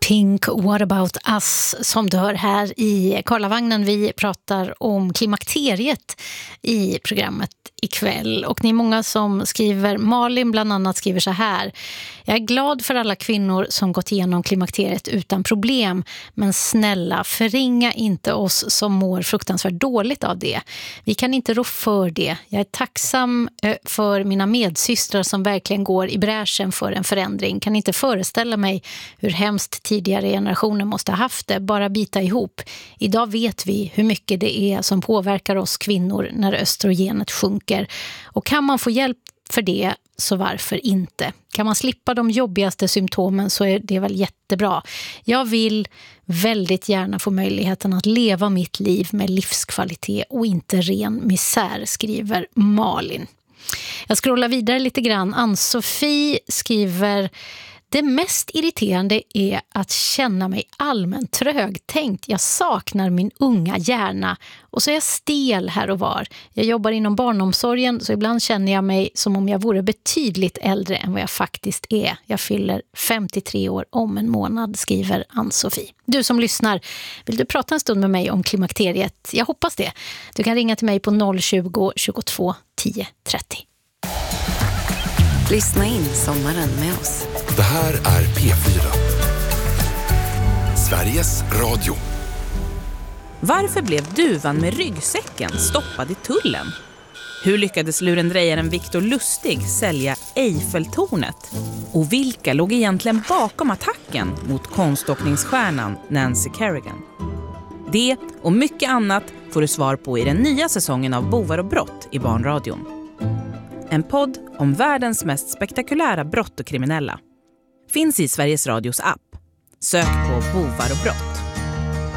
Pink, What about us, som du hör här i Karlavagnen. Vi pratar om klimakteriet i programmet ikväll. Och ni är många som skriver, Malin bland annat skriver så här: jag är glad för alla kvinnor som gått igenom klimakteriet utan problem, men snälla, förringa inte oss som mår fruktansvärt dåligt av det. Vi kan inte rå för det. Jag är tacksam för mina medsystrar som verkligen går i bräschen för en förändring. Kan inte föreställa mig hur hemskt tidigare generationer måste ha haft det. Bara bita ihop. Idag vet vi hur mycket det är som påverkar oss kvinnor när östrogenet sjunker. Och kan man få hjälp för det, så varför inte? Kan man slippa de jobbigaste symptomen, så är det väl jättebra. Jag vill väldigt gärna få möjligheten att leva mitt liv med livskvalitet och inte ren misär, skriver Malin. Jag scrollar vidare lite grann. Ann-Sofie skriver: det mest irriterande är att känna mig allmänt trögtänkt. Jag saknar min unga hjärna och så är jag stel här och var. Jag jobbar inom barnomsorgen, så ibland känner jag mig som om jag vore betydligt äldre än vad jag faktiskt är. Jag fyller 53 år om en månad, skriver Ann-Sofie. Du som lyssnar, vill du prata en stund med mig om klimakteriet? Jag hoppas det. Du kan ringa till mig på 020 22 10 30. Lyssna in sommaren med oss. Det här är P4. Sveriges Radio. Varför blev duvan med ryggsäcken stoppad i tullen? Hur lyckades lurendrejaren Victor Lustig sälja Eiffeltornet? Och vilka låg egentligen bakom attacken mot konståkningsstjärnan Nancy Kerrigan? Det och mycket annat får du svar på i den nya säsongen av Bovar och brott i Barnradion. En podd om världens mest spektakulära brott och kriminella. Finns i Sveriges Radios app. Sök på Bovar och brott.